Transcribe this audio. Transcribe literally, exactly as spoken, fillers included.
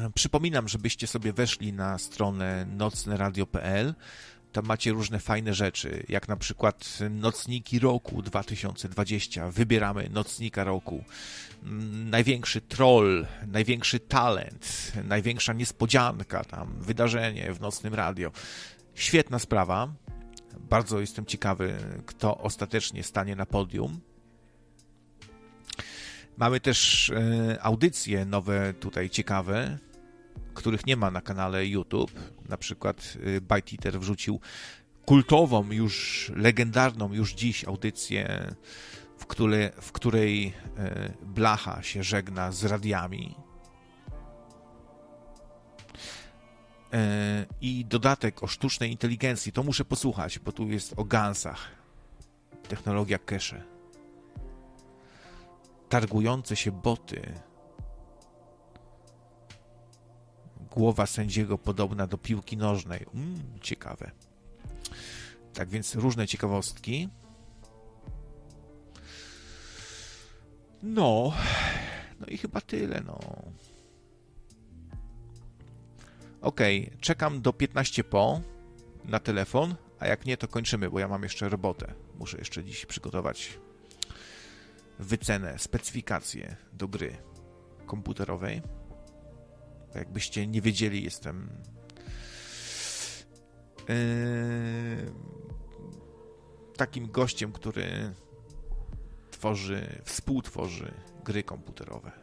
Przypominam, żebyście sobie weszli na stronę nocne radio kropka p l. Tam macie różne fajne rzeczy, jak na przykład nocniki roku dwa tysiące dwudziesty. Wybieramy nocnika roku. Największy troll, największy talent, największa niespodzianka, tam wydarzenie w Nocnym Radio. Świetna sprawa. Bardzo jestem ciekawy, kto ostatecznie stanie na podium. Mamy też audycje nowe tutaj ciekawe, których nie ma na kanale YouTube. Na przykład Byte Eater wrzucił kultową, już legendarną już dziś audycję, w, które, w której Blacha się żegna z radiami. I dodatek o sztucznej inteligencji. To muszę posłuchać, bo tu jest o gansach. Technologia cache. Targujące się boty. Głowa sędziego podobna do piłki nożnej. Mm, ciekawe. Tak więc różne ciekawostki. No. No i chyba tyle, no. Okej, okay, czekam do piętnaście po na telefon, a jak nie, to kończymy, bo ja mam jeszcze robotę. Muszę jeszcze dziś przygotować wycenę, specyfikację do gry komputerowej. Jakbyście nie wiedzieli, jestem yy, takim gościem, który tworzy, współtworzy gry komputerowe.